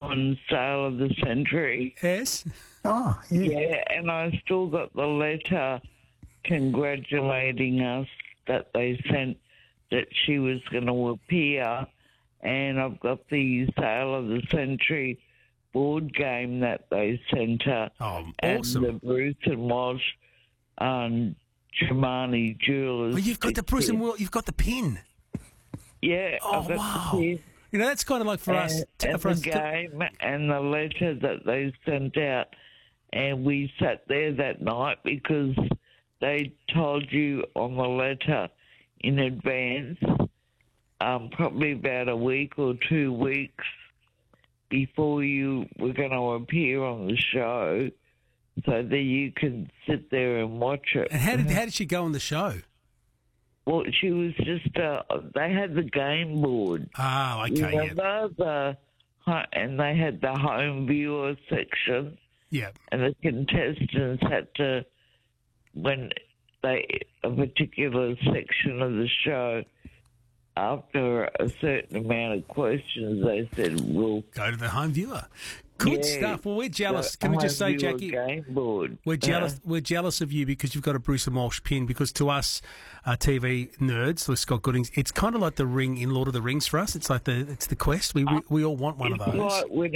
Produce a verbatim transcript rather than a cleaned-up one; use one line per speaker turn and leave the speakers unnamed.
won Sale of the Century.
Yes.
Oh, yeah.
Yeah, and I still got the letter congratulating us that they sent that she was going to appear, and I've got the Sale of the Century board game that they sent her.
Oh,
and
awesome.
the Bruce and Walsh um, Tremonti Jewelers.
Well, you've got the Bruce and Will, you've got the pin.
Yeah,
Oh,
I've got
wow.
the pin.
You know, that's kind of like for
and,
us. T-
and
for
the
us to-
game and the letter that they sent out, and we sat there that night because they told you on the letter in advance, um, probably about a week or two weeks before you were going to appear on the show, so that you can sit there and watch it.
and how did how did she go on the show?
Well, she was just, uh, they had the game board.
Oh, okay,
You
yeah.
remember the, and they had the home viewer section,
Yeah.
and the contestants had to, when they, a particular section of the show, after a certain amount of questions, they said, well,
Go to the home viewer. Good
yeah,
stuff. Well, we're jealous.
the
Can we just say,
home viewer
Jackie,
game board.
we're jealous.
Uh,
We're jealous of you because you've got a Bruce and Walsh pin. Because to us, uh, T V nerds, like Scott Goodings, it's kind of like the ring in Lord of the Rings for us. It's like the it's the quest. We we, we all want one of
it's
those.
like when